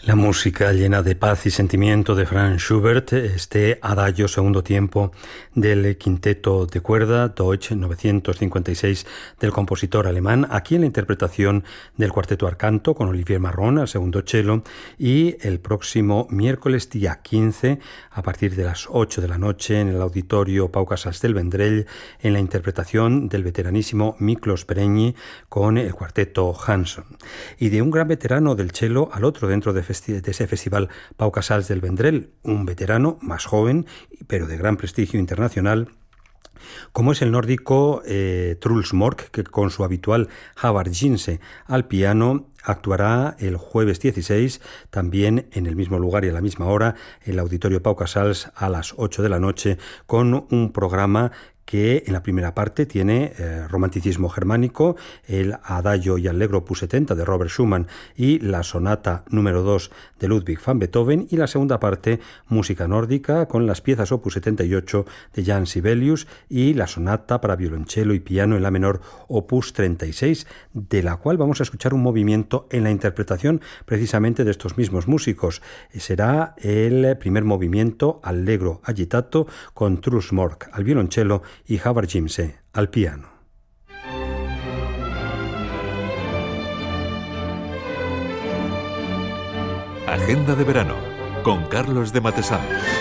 La música llena de paz y sentimiento de Franz Schubert, este adagio segundo tiempo del quinteto de cuerda Deutsch 956 del compositor alemán, aquí en la interpretación del cuarteto Arcanto con Olivier Marron al segundo cello, y el próximo miércoles día 15 a partir de las 8 de la noche en el auditorio Pau Casals del Vendrell en la interpretación del veteranísimo Miklos Perenyi con el cuarteto Hanson. Y de un gran veterano del cello al otro dentro de ese festival Pau Casals del Vendrell, un veterano más joven, pero de gran prestigio internacional, como es el nórdico Truls Mork, que con su habitual Havard Jinse al piano actuará el jueves 16, también en el mismo lugar y a la misma hora, en el auditorio Pau Casals a las 8 de la noche, con un programa que en la primera parte tiene romanticismo germánico, el Adagio y Allegro opus 70 de Robert Schumann y la sonata número 2 de Ludwig van Beethoven, y la segunda parte música nórdica con las piezas opus 78 de Jan Sibelius y la sonata para violonchelo y piano en la menor opus 36, de la cual vamos a escuchar un movimiento en la interpretación precisamente de estos mismos músicos. Será el primer movimiento Allegro agitato con Truls Mork al violonchelo y Havard Jinse al piano. Agenda de verano con Carlos de Matesano.